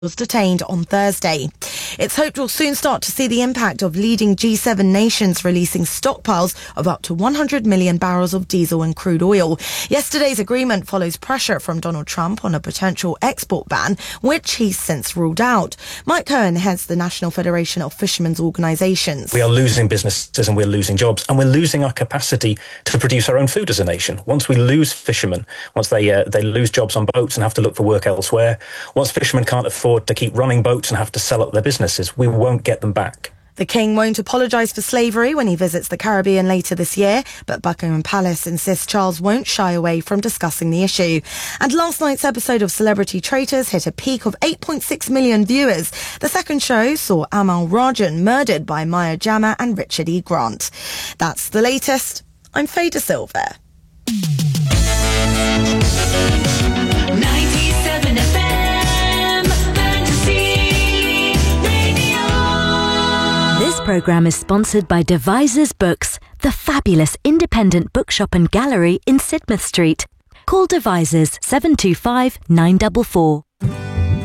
was detained on Thursday. It's hoped we'll soon start to see the impact of leading G7 nations releasing stockpiles of up to 100 million barrels of diesel and crude oil. Yesterday's agreement follows pressure from Donald Trump on a potential export ban, which he's since ruled out. Mike Cohen heads the National Federation of Fishermen's Organisations. We are losing businesses and we're losing jobs and we're losing our capacity to produce our own food as a nation. Once we lose fishermen, once they lose jobs on boats and have to look for work elsewhere, once fishermen can't afford to keep running boats and have to sell up their businesses, we won't get them back. The King won't apologise for slavery when he visits the Caribbean later this year, but Buckingham Palace insists Charles won't shy away from discussing the issue. And last night's episode of Celebrity Traitors hit a peak of 8.6 million viewers. The second show saw Amal Rajan murdered by Maya Jama and Richard E. Grant. That's the latest. I'm Faye De Silva. 97 FM, Fantasy Radio. This programme is sponsored by Devisers Books, the fabulous independent bookshop and gallery in Sidmouth Street. Call Devisers 725 944.